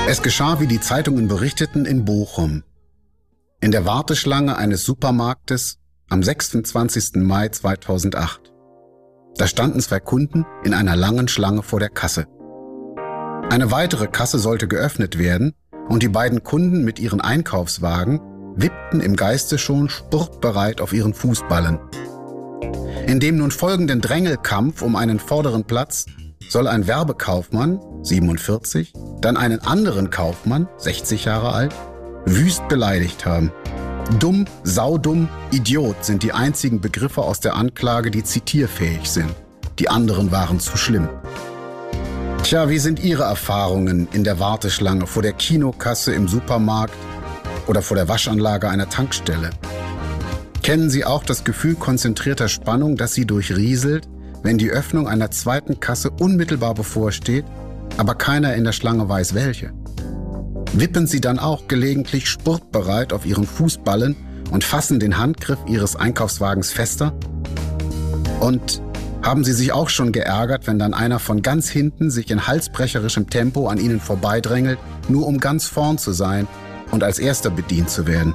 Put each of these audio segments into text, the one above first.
Es geschah, wie die Zeitungen berichteten, in Bochum. In der Warteschlange eines Supermarktes am 26. Mai 2008. Da standen zwei Kunden in einer langen Schlange vor der Kasse. Eine weitere Kasse sollte geöffnet werden und die beiden Kunden mit ihren Einkaufswagen wippten im Geiste schon spurtbereit auf ihren Fußballen. In dem nun folgenden Drängelkampf um einen vorderen Platz soll ein Werbekaufmann, 47, dann einen anderen Kaufmann, 60 Jahre alt, wüst beleidigt haben. Dumm, saudumm, Idiot sind die einzigen Begriffe aus der Anklage, die zitierfähig sind. Die anderen waren zu schlimm. Tja, wie sind Ihre Erfahrungen in der Warteschlange vor der Kinokasse im Supermarkt oder vor der Waschanlage einer Tankstelle? Kennen Sie auch das Gefühl konzentrierter Spannung, das Sie durchrieselt, wenn die Öffnung einer zweiten Kasse unmittelbar bevorsteht, aber keiner in der Schlange weiß welche? Wippen Sie dann auch gelegentlich spurtbereit auf Ihren Fußballen und fassen den Handgriff Ihres Einkaufswagens fester? Und haben Sie sich auch schon geärgert, wenn dann einer von ganz hinten sich in halsbrecherischem Tempo an Ihnen vorbeidrängelt, nur um ganz vorn zu sein und als Erster bedient zu werden?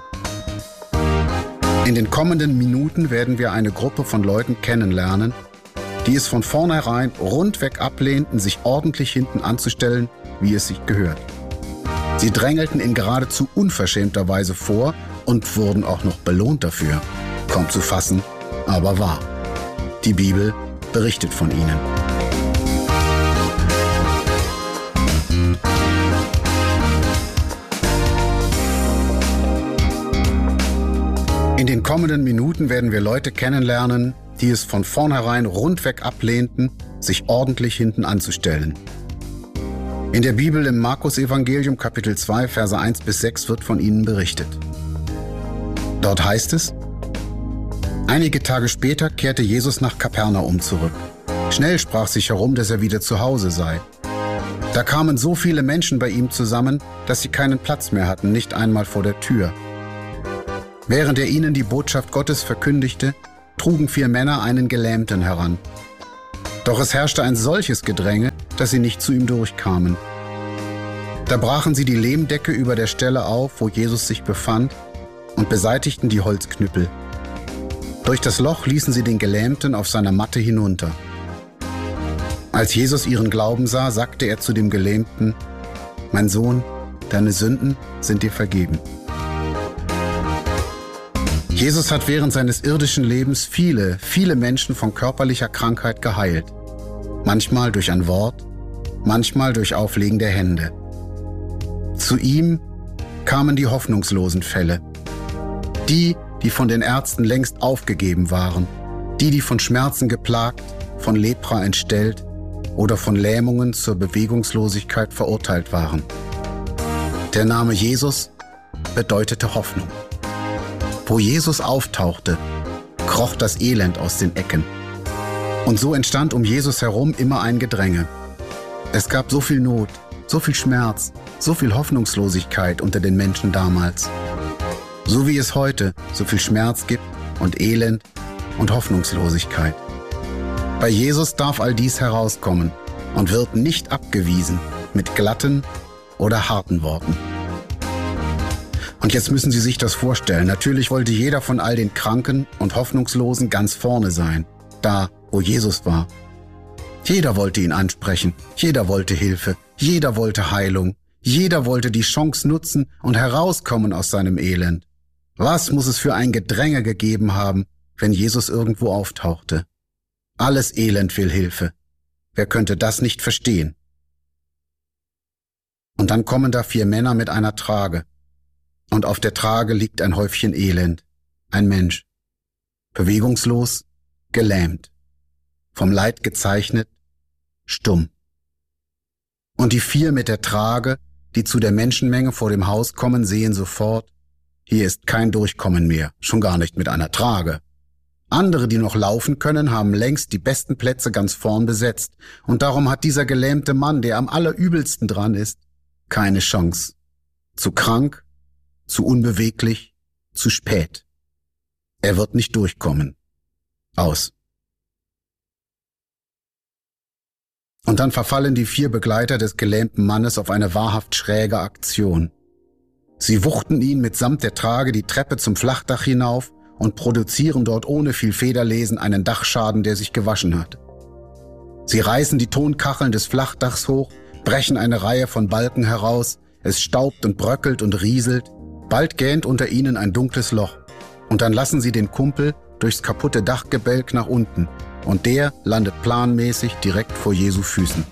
In den kommenden Minuten werden wir eine Gruppe von Leuten kennenlernen, die es von vornherein rundweg ablehnten, sich ordentlich hinten anzustellen, wie es sich gehört. Sie drängelten in geradezu unverschämter Weise vor und wurden auch noch belohnt dafür. Kaum zu fassen, aber wahr. Die Bibel berichtet von ihnen. In den kommenden Minuten werden wir Leute kennenlernen, die es von vornherein rundweg ablehnten, sich ordentlich hinten anzustellen. In der Bibel im Markus-Evangelium Kapitel 2, Verse 1-6 wird von ihnen berichtet. Dort heißt es: Einige Tage später kehrte Jesus nach Kapernaum zurück. Schnell sprach sich herum, dass er wieder zu Hause sei. Da kamen so viele Menschen bei ihm zusammen, dass sie keinen Platz mehr hatten, nicht einmal vor der Tür. Während er ihnen die Botschaft Gottes verkündigte, trugen 4 Männer einen Gelähmten heran. Doch es herrschte ein solches Gedränge, dass sie nicht zu ihm durchkamen. Da brachen sie die Lehmdecke über der Stelle auf, wo Jesus sich befand, und beseitigten die Holzknüppel. Durch das Loch ließen sie den Gelähmten auf seiner Matte hinunter. Als Jesus ihren Glauben sah, sagte er zu dem Gelähmten: Mein Sohn, deine Sünden sind dir vergeben. Jesus hat während seines irdischen Lebens viele, viele Menschen von körperlicher Krankheit geheilt. Manchmal durch ein Wort, manchmal durch Auflegen der Hände. Zu ihm kamen die hoffnungslosen Fälle. Die von den Ärzten längst aufgegeben waren. Die von Schmerzen geplagt, von Lepra entstellt oder von Lähmungen zur Bewegungslosigkeit verurteilt waren. Der Name Jesus bedeutete Hoffnung. Wo Jesus auftauchte, kroch das Elend aus den Ecken. Und so entstand um Jesus herum immer ein Gedränge. Es gab so viel Not, so viel Schmerz, so viel Hoffnungslosigkeit unter den Menschen damals. So wie es heute so viel Schmerz gibt und Elend und Hoffnungslosigkeit. Bei Jesus darf all dies herauskommen und wird nicht abgewiesen mit glatten oder harten Worten. Und jetzt müssen Sie sich das vorstellen. Natürlich wollte jeder von all den Kranken und Hoffnungslosen ganz vorne sein, da, wo Jesus war. Jeder wollte ihn ansprechen, jeder wollte Hilfe, jeder wollte Heilung, jeder wollte die Chance nutzen und herauskommen aus seinem Elend. Was muss es für ein Gedränge gegeben haben, wenn Jesus irgendwo auftauchte? Alles Elend will Hilfe. Wer könnte das nicht verstehen? Und dann kommen da 4 Männer mit einer Trage. Und auf der Trage liegt ein Häufchen Elend, ein Mensch. Bewegungslos, gelähmt, vom Leid gezeichnet, stumm. Und die 4 mit der Trage, die zu der Menschenmenge vor dem Haus kommen, sehen sofort: Hier ist kein Durchkommen mehr, schon gar nicht mit einer Trage. Andere, die noch laufen können, haben längst die besten Plätze ganz vorn besetzt. Und darum hat dieser gelähmte Mann, der am allerübelsten dran ist, keine Chance. Zu krank, zu unbeweglich, zu spät. Er wird nicht durchkommen. Aus. Und dann verfallen die 4 Begleiter des gelähmten Mannes auf eine wahrhaft schräge Aktion. Sie wuchten ihn mitsamt der Trage die Treppe zum Flachdach hinauf und produzieren dort ohne viel Federlesen einen Dachschaden, der sich gewaschen hat. Sie reißen die Tonkacheln des Flachdachs hoch, brechen eine Reihe von Balken heraus, es staubt und bröckelt und rieselt, bald gähnt unter ihnen ein dunkles Loch. Und dann lassen sie den Kumpel durchs kaputte Dachgebälk nach unten und der landet planmäßig direkt vor Jesu Füßen.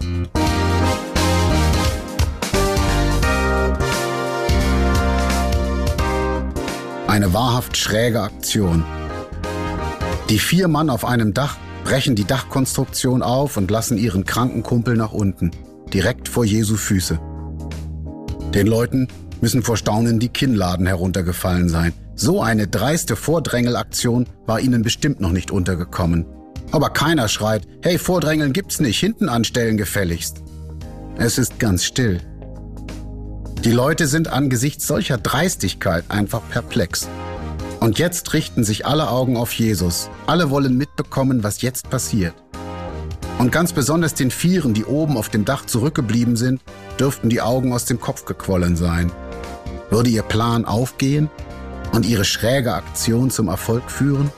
Eine wahrhaft schräge Aktion. Die 4 Mann auf einem Dach brechen die Dachkonstruktion auf und lassen ihren kranken Kumpel nach unten, direkt vor Jesu Füße. Den Leuten müssen vor Staunen die Kinnladen heruntergefallen sein. So eine dreiste Vordrängelaktion war ihnen bestimmt noch nicht untergekommen. Aber keiner schreit, hey, Vordrängeln gibt's nicht, hinten anstellen gefälligst. Es ist ganz still. Die Leute sind angesichts solcher Dreistigkeit einfach perplex. Und jetzt richten sich alle Augen auf Jesus. Alle wollen mitbekommen, was jetzt passiert. Und ganz besonders den 4, die oben auf dem Dach zurückgeblieben sind, dürften die Augen aus dem Kopf gequollen sein. Würde ihr Plan aufgehen und ihre schräge Aktion zum Erfolg führen?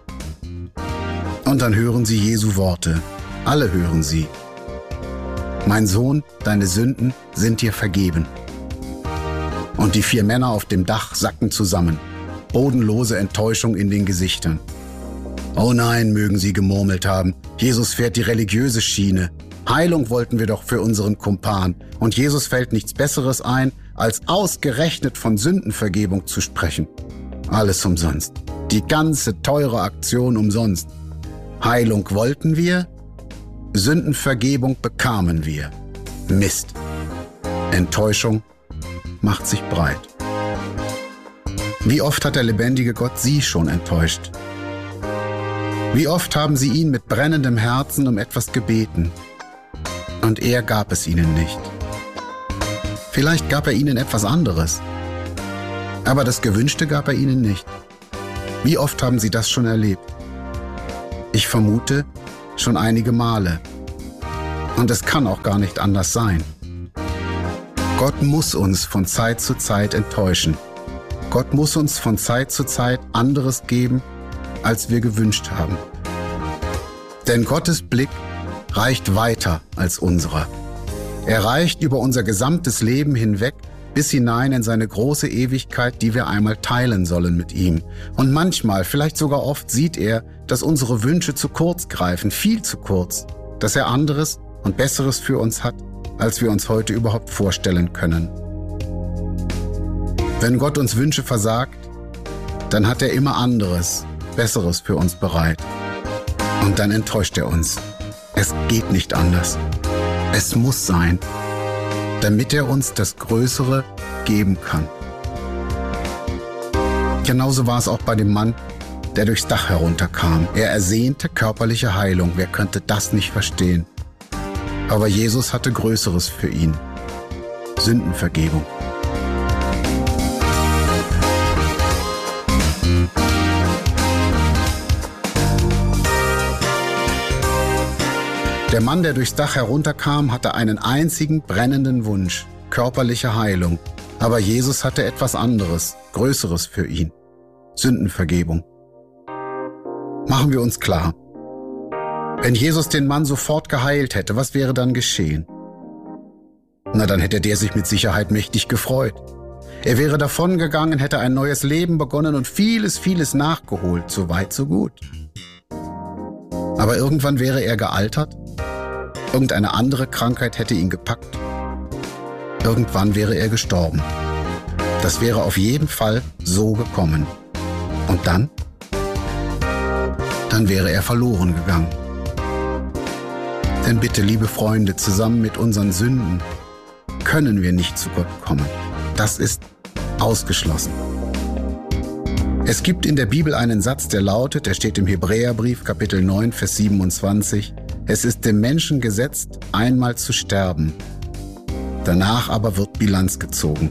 Und dann hören sie Jesu Worte. Alle hören sie. Mein Sohn, deine Sünden sind dir vergeben. Und die 4 Männer auf dem Dach sacken zusammen. Bodenlose Enttäuschung in den Gesichtern. Oh nein, mögen sie gemurmelt haben. Jesus fährt die religiöse Schiene. Heilung wollten wir doch für unseren Kumpan. Und Jesus fällt nichts Besseres ein, als ausgerechnet von Sündenvergebung zu sprechen. Alles umsonst. Die ganze teure Aktion umsonst. Heilung wollten wir, Sündenvergebung bekamen wir. Mist. Enttäuschung macht sich breit. Wie oft hat der lebendige Gott sie schon enttäuscht? Wie oft haben sie ihn mit brennendem Herzen um etwas gebeten? Und er gab es ihnen nicht. Vielleicht gab er ihnen etwas anderes. Aber das Gewünschte gab er ihnen nicht. Wie oft haben sie das schon erlebt? Ich vermute, schon einige Male. Und es kann auch gar nicht anders sein. Gott muss uns von Zeit zu Zeit enttäuschen. Gott muss uns von Zeit zu Zeit anderes geben, als wir gewünscht haben. Denn Gottes Blick reicht weiter als unserer. Er reicht über unser gesamtes Leben hinweg bis hinein in seine große Ewigkeit, die wir einmal teilen sollen mit ihm. Und manchmal, vielleicht sogar oft, sieht er, dass unsere Wünsche zu kurz greifen, viel zu kurz, dass er anderes und Besseres für uns hat, als wir uns heute überhaupt vorstellen können. Wenn Gott uns Wünsche versagt, dann hat er immer anderes, Besseres für uns bereit. Und dann enttäuscht er uns. Es geht nicht anders. Es muss sein, damit er uns das Größere geben kann. Genauso war es auch bei dem Mann, der durchs Dach herunterkam. Er ersehnte körperliche Heilung. Wer könnte das nicht verstehen? Aber Jesus hatte Größeres für ihn. Sündenvergebung. Der Mann, der durchs Dach herunterkam, hatte einen einzigen brennenden Wunsch, körperliche Heilung. Aber Jesus hatte etwas anderes, Größeres für ihn, Sündenvergebung. Machen wir uns klar, wenn Jesus den Mann sofort geheilt hätte, was wäre dann geschehen? Na, dann hätte der sich mit Sicherheit mächtig gefreut. Er wäre davongegangen, hätte ein neues Leben begonnen und vieles, vieles nachgeholt, so weit, so gut. Aber irgendwann wäre er gealtert. Irgendeine andere Krankheit hätte ihn gepackt. Irgendwann wäre er gestorben. Das wäre auf jeden Fall so gekommen. Und dann? Dann wäre er verloren gegangen. Denn bitte, liebe Freunde, zusammen mit unseren Sünden können wir nicht zu Gott kommen. Das ist ausgeschlossen. Es gibt in der Bibel einen Satz, der lautet, der steht im Hebräerbrief, Kapitel 9, Vers 27, es ist dem Menschen gesetzt, einmal zu sterben. Danach aber wird Bilanz gezogen.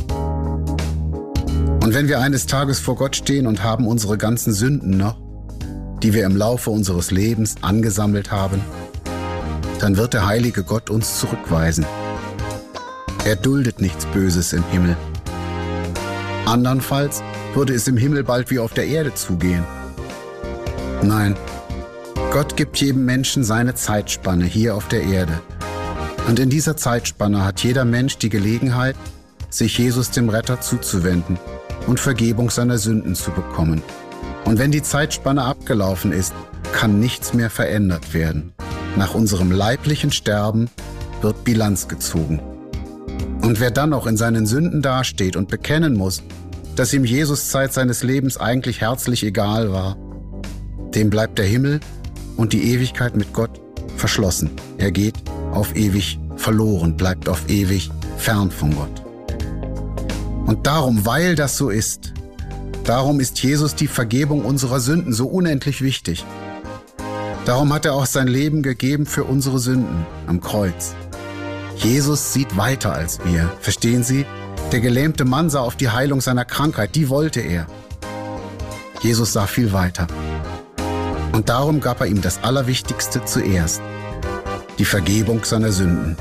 Und wenn wir eines Tages vor Gott stehen und haben unsere ganzen Sünden noch, die wir im Laufe unseres Lebens angesammelt haben, dann wird der heilige Gott uns zurückweisen. Er duldet nichts Böses im Himmel. Andernfalls würde es im Himmel bald wie auf der Erde zugehen. Nein, Gott gibt jedem Menschen seine Zeitspanne hier auf der Erde. Und in dieser Zeitspanne hat jeder Mensch die Gelegenheit, sich Jesus dem Retter zuzuwenden und Vergebung seiner Sünden zu bekommen. Und wenn die Zeitspanne abgelaufen ist, kann nichts mehr verändert werden. Nach unserem leiblichen Sterben wird Bilanz gezogen. Und wer dann noch in seinen Sünden dasteht und bekennen muss, dass ihm Jesus Zeit seines Lebens eigentlich herzlich egal war, dem bleibt der Himmel und die Ewigkeit mit Gott verschlossen. Er geht auf ewig verloren, bleibt auf ewig fern von Gott. Und darum, weil das so ist, darum ist Jesus die Vergebung unserer Sünden so unendlich wichtig. Darum hat er auch sein Leben gegeben für unsere Sünden am Kreuz. Jesus sieht weiter als wir, verstehen Sie? Der gelähmte Mann sah auf die Heilung seiner Krankheit, die wollte er. Jesus sah viel weiter. Und darum gab er ihm das Allerwichtigste zuerst, die Vergebung seiner Sünden.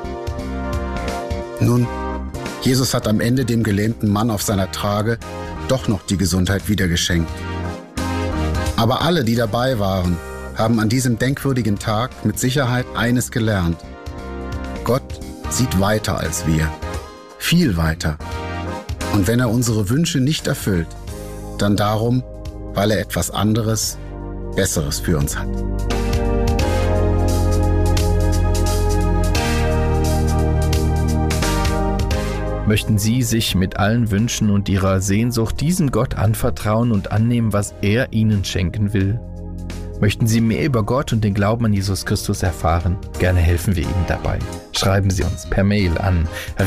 Nun, Jesus hat am Ende dem gelähmten Mann auf seiner Trage doch noch die Gesundheit wieder geschenkt. Aber alle, die dabei waren, haben an diesem denkwürdigen Tag mit Sicherheit eines gelernt. Gott sieht weiter als wir, viel weiter. Und wenn er unsere Wünsche nicht erfüllt, dann darum, weil er etwas anderes, Besseres für uns hat. Möchten Sie sich mit allen Wünschen und Ihrer Sehnsucht diesem Gott anvertrauen und annehmen, was er Ihnen schenken will? Möchten Sie mehr über Gott und den Glauben an Jesus Christus erfahren? Gerne helfen wir Ihnen dabei. Schreiben Sie uns per Mail an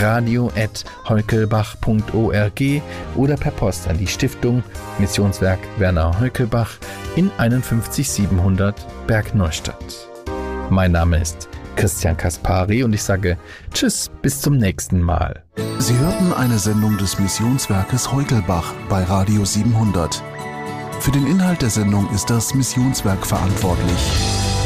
radio@heukelbach.org oder per Post an die Stiftung Missionswerk Werner Heukelbach in 51700 Bergneustadt. Mein Name ist Christian Kaspari und ich sage Tschüss, bis zum nächsten Mal. Sie hörten eine Sendung des Missionswerkes Heukelbach bei Radio 700. Für den Inhalt der Sendung ist das Missionswerk verantwortlich.